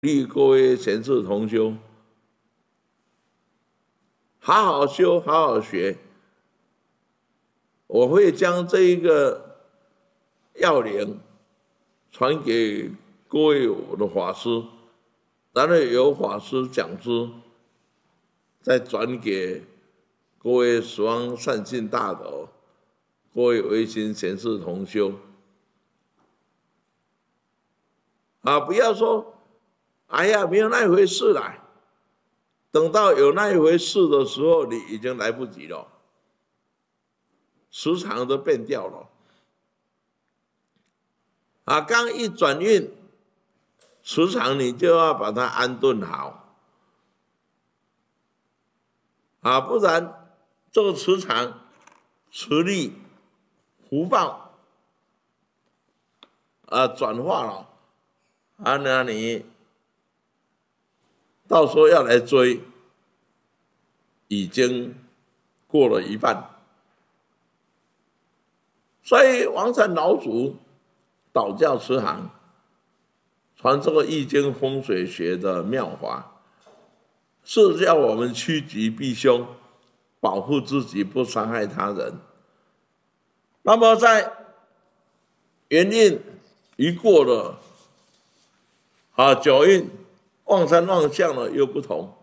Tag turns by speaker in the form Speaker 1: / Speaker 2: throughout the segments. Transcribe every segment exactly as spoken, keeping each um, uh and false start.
Speaker 1: 励各位贤士同修，好好修，好好学。我会将这一个要领传给各位我的法师，然后由法师讲师再转给各位十方善信大德，各位唯心贤士同修。啊，不要说，哎呀，没有那一回事啦。等到有那一回事的时候，你已经来不及了，时常都变掉了。啊，刚一转运，时常你就要把它安顿好。啊，不然这个磁场、磁力、福报啊转化了。啊，那你到时候要来追，已经过了一半。所以王禅老祖导教慈航传这个易经风水学的妙法，是叫我们趋吉避凶，保护自己，不伤害他人。那么在元运一过了，啊，九运旺山旺相了又不同。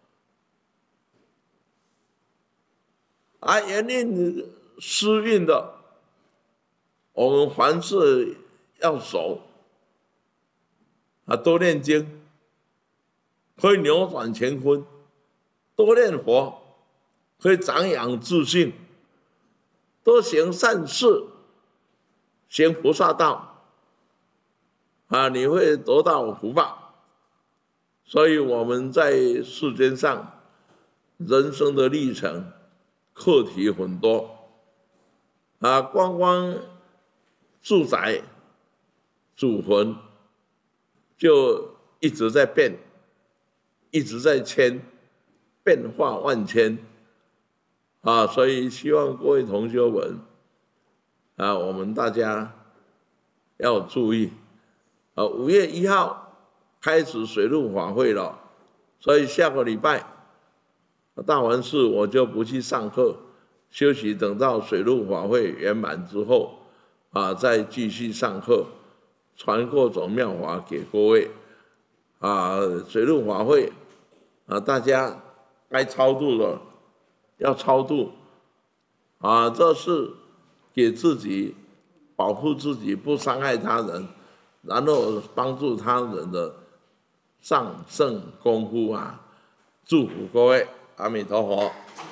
Speaker 1: 啊，元运失运的，我们凡事要守。啊，多念经可以扭转乾坤，多念佛可以长养自信，多行善事，行菩萨道，啊，你会得到福报。所以我们在世间上人生的历程课题很多，啊，光光住宅祖坟就一直在变，一直在迁，变化万千啊！所以希望各位同学们啊，我们大家要注意啊！五月一号开始水陆法会了，所以下个礼拜大完事我就不去上课，休息，等到水陆法会圆满之后啊，再继续上课。传各种妙法给各位啊，水陆法会啊，大家该超度了要超度啊，这是给自己保护自己，不伤害他人，然后帮助他人的上圣功夫啊！祝福各位，阿弥陀佛。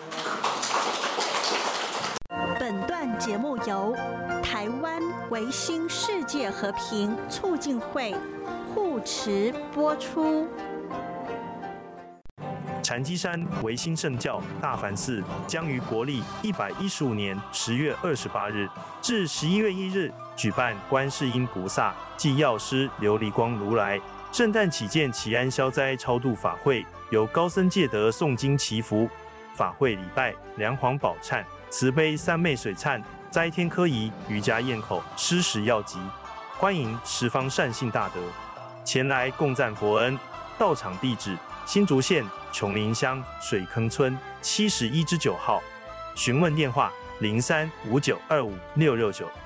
Speaker 2: 本段节目由台湾维新世界和平促进会护持播出。
Speaker 3: 禅机山维新圣教大梵寺将于国历一百一十五年十月二十八日至十一月一日举办观世音菩萨暨药师琉璃光如来圣诞祈见祈安消灾超度法会，由高僧戒德诵经祈福，法会礼拜梁皇宝忏、慈悲三昧水忏、斋天科仪、瑜伽咽口、施食药集，欢迎十方善信大德前来共赞佛恩。到场地址：新竹县琼林乡水坑村七十一之九号，询问电话：零三五九二五六六九。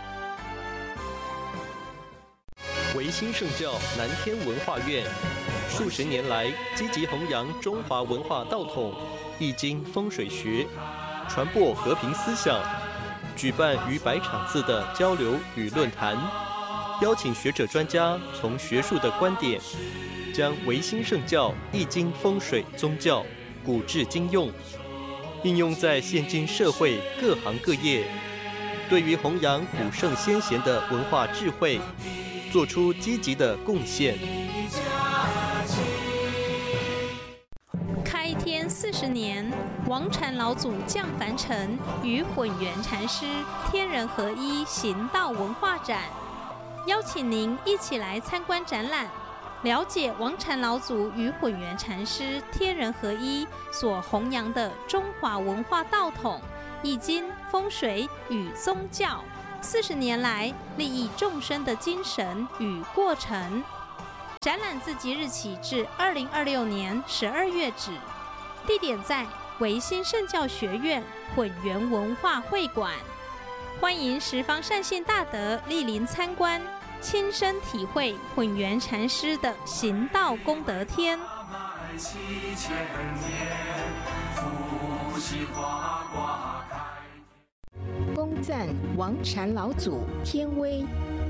Speaker 4: 维新圣教南天文化院数十年来积极弘扬中华文化道统、易经风水学，传播和平思想，举办逾百场次的交流与论坛，邀请学者专家从学术的观点，将维新圣教易经风水宗教古至今用，应用在现今社会各行各业，对于弘扬古圣先贤的文化智慧，做出积极的贡献。
Speaker 5: 开天四十年，王禅老祖降凡尘，与混元禅师天人合一行道文化展，邀请您一起来参观展览，了解王禅老祖与混元禅师天人合一所弘扬的中华文化道统、易经、风水与宗教四十年来利益众生的精神与过程。 展览自即日起至二零二六年十二月止，地点在维新圣教学院混元文化会馆。欢迎十方善信大德莅临参观，亲身体会混元禅师的行道功德天。
Speaker 6: 恭赞王禅老祖天威。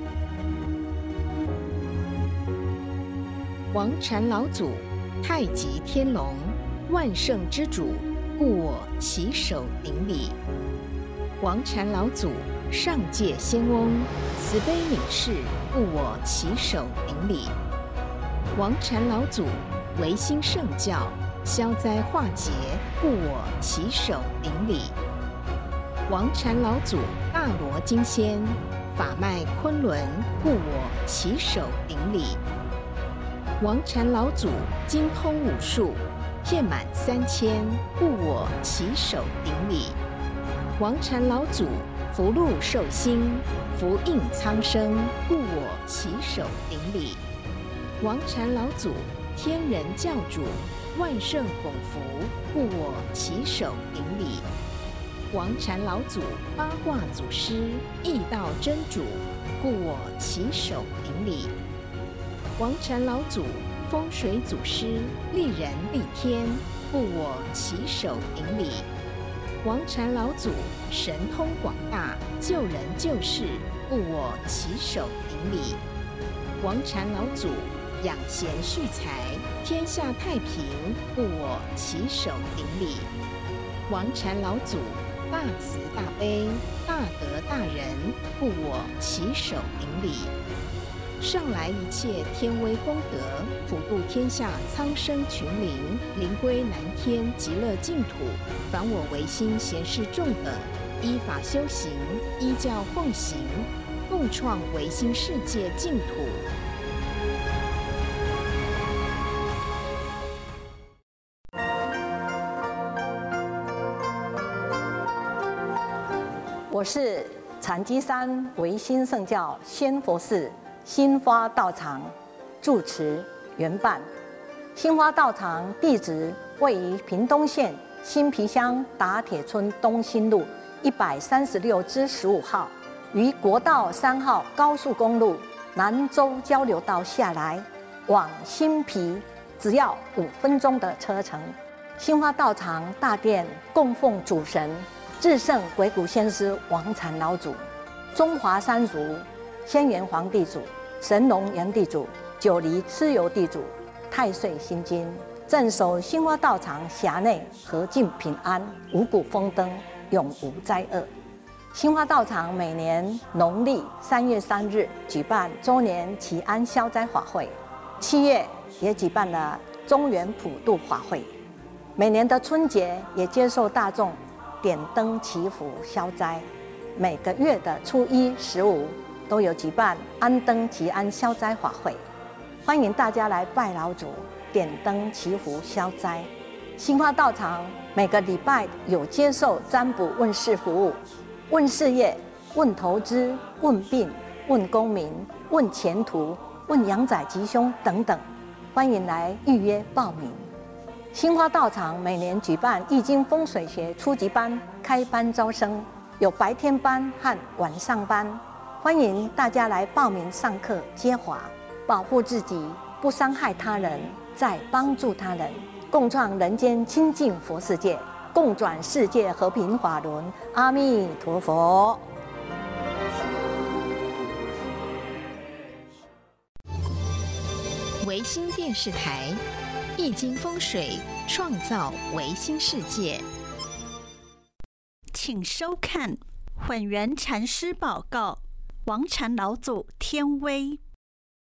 Speaker 6: 王禅老祖太极天龙，万圣之主，故我起手顶礼。王禅老祖上界仙翁，慈悲悯视，故我起手顶礼。王禅老祖维新圣教，消灾化劫，故我起手顶礼。王禅老祖大罗金仙，法脉昆仑，故我起手顶礼。王禅老祖精通武术，遍满三千，故我起手顶礼。王禅老祖福禄寿星，福应苍生，故我起手顶礼。王禅老祖天人教主，万圣拱福，故我起手顶礼。王禅老祖八卦祖师，易道真主，故我起手顶礼。王禅老祖风水祖师，利人利天，故我起手顶礼。王禅老祖神通广大，救人救世，故我起手顶礼。王禅老祖养贤蓄财，天下太平，故我起手顶礼。王禅老祖大慈大悲，大德大仁，故我起手顶礼。上来一切天威功德，普度天下苍生群灵，灵归南天极乐净土。凡我唯心贤士众等，依法修行，依教奉行，共创唯心世界净土。
Speaker 7: 我是禅机山唯心圣教仙佛寺新花道场住持圆伴。新花道场地址位于屏东县新皮乡打铁村东兴路一百三十六之十五号，于国道三号高速公路南州交流道下来，往新皮只要五分钟的车程。新花道场大殿供奉主神至圣鬼谷先师王禅老祖、中华三族仙元皇地主、神农元地主、九黎蚩尤地主、太岁心经，镇守新花道场辖内和尽平安，五谷丰登，永无灾厄。新花道场每年农历三月三日举办周年祈安消灾法会，七月也举办了中元普渡法会，每年的春节也接受大众点灯祈福消灾，每个月的初一、十五都有举办安灯祈安消灾法会，欢迎大家来拜老祖、点灯祈福消灾。新花道场每个礼拜有接受占卜问事服务，问事业、问投资、问病、问功名、问前途、问阳仔吉凶等等，欢迎来预约报名。新花道场每年举办易经风水学初级班开班招生，有白天班和晚上班，欢迎大家来报名上课接华，保护自己，不伤害他人，再帮助他人，共创人间清净佛世界，共转世界和平法轮。阿弥陀佛。
Speaker 6: 唯心电视台易经风水，创造唯心世界。
Speaker 2: 请收看混元禅师报告：王禅老祖天威。